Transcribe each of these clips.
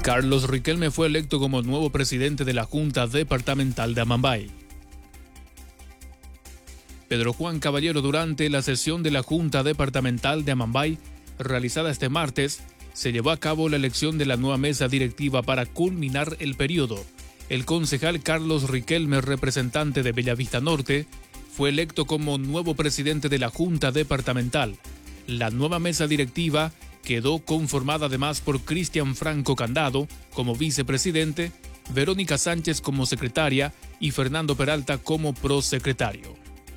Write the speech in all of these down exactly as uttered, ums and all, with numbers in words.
Carlos Riquelme fue electo como nuevo presidente de la Junta Departamental de Amambay. Pedro Juan Caballero, durante la sesión de la Junta Departamental de Amambay, realizada este martes, se llevó a cabo la elección de la nueva mesa directiva para culminar el periodo. El concejal Carlos Riquelme, representante de Bellavista Norte, fue electo como nuevo presidente de la Junta Departamental. La nueva mesa directiva quedó conformada además por Cristian Franco Candado como vicepresidente, Verónica Sánchez como secretaria y Fernando Peralta como prosecretario.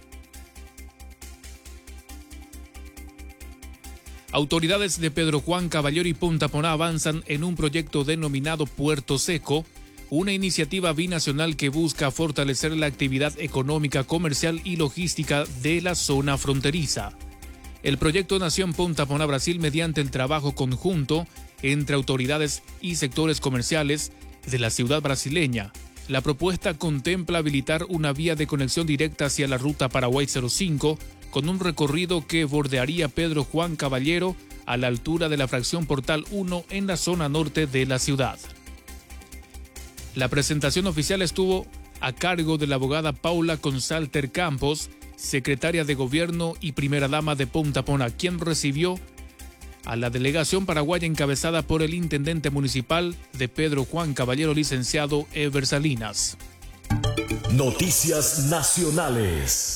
Autoridades de Pedro Juan Caballero y Punta Poná avanzan en un proyecto denominado Puerto Seco, una iniciativa binacional que busca fortalecer la actividad económica, comercial y logística de la zona fronteriza. El proyecto nació en Punta Poná, Brasil, mediante el trabajo conjunto entre autoridades y sectores comerciales de la ciudad brasileña. La propuesta contempla habilitar una vía de conexión directa hacia la ruta Paraguay cero cinco, con un recorrido que bordearía Pedro Juan Caballero a la altura de la fracción Portal uno en la zona norte de la ciudad. La presentación oficial estuvo a cargo de la abogada Paula Consalter Campos, secretaria de Gobierno y primera dama de Punta Poná, quien recibió a la delegación paraguaya encabezada por el intendente municipal de Pedro Juan Caballero, licenciado Ever Salinas. Noticias nacionales.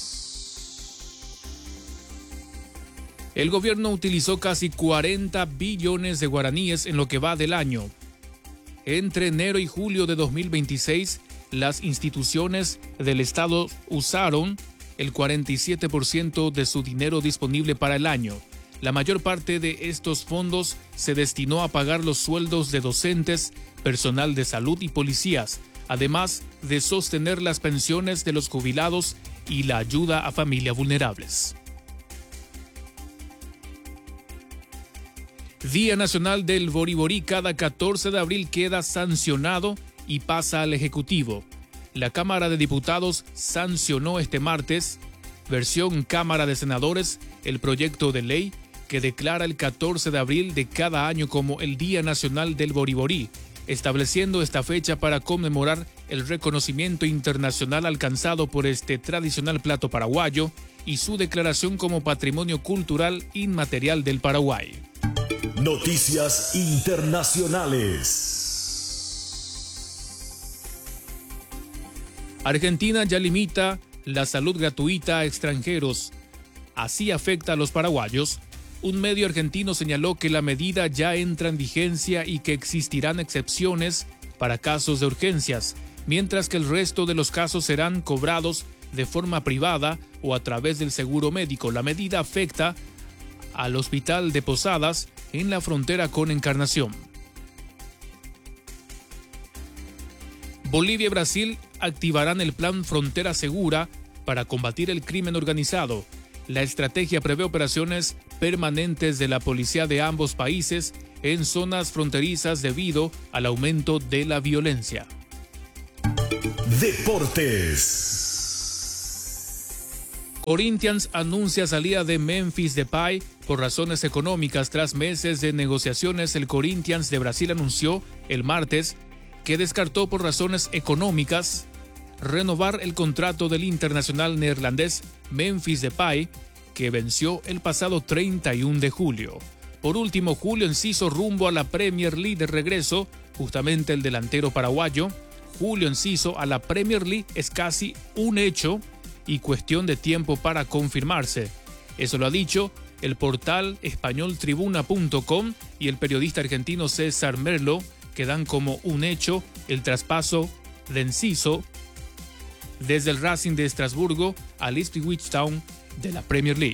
El gobierno utilizó casi cuarenta billones de guaraníes en lo que va del año. Entre enero y julio de dos mil veintiséis, las instituciones del Estado usaron el cuarenta y siete por ciento de su dinero disponible para el año. La mayor parte de estos fondos se destinó a pagar los sueldos de docentes, personal de salud y policías, además de sostener las pensiones de los jubilados y la ayuda a familias vulnerables. Día Nacional del Boriborí, cada catorce de abril queda sancionado y pasa al Ejecutivo. La Cámara de Diputados sancionó este martes, versión Cámara de Senadores, el proyecto de ley que declara el catorce de abril de cada año como el Día Nacional del Boriborí, estableciendo esta fecha para conmemorar el reconocimiento internacional alcanzado por este tradicional plato paraguayo y su declaración como Patrimonio Cultural Inmaterial del Paraguay. Noticias internacionales. Argentina ya limita la salud gratuita a extranjeros. Así afecta a los paraguayos. Un medio argentino señaló que la medida ya entra en vigencia y que existirán excepciones para casos de urgencias, mientras que el resto de los casos serán cobrados de forma privada o a través del seguro médico. La medida afecta al Hospital de Posadas en la frontera con Encarnación. Bolivia y Brasil activarán el plan Frontera Segura para combatir el crimen organizado. La estrategia prevé operaciones permanentes de la policía de ambos países en zonas fronterizas debido al aumento de la violencia. Deportes. Corinthians anuncia salida de Memphis Depay por razones económicas. Tras meses de negociaciones, el Corinthians de Brasil anunció el martes que descartó por razones económicas renovar el contrato del internacional neerlandés Memphis Depay, que venció el pasado treinta y uno de julio. Por último, Julio Enciso rumbo a la Premier League de regreso, justamente el delantero paraguayo. Julio Enciso a la Premier League es casi un hecho y cuestión de tiempo para confirmarse. Eso lo ha dicho el portal español tribuna punto com y el periodista argentino César Merlo, que dan como un hecho el traspaso de Enciso desde el Racing de Estrasburgo al Ipswich Town de la Premier League.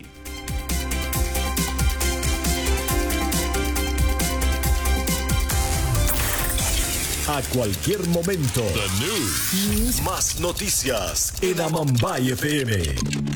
A cualquier momento. The News. Más noticias en Amambay F M.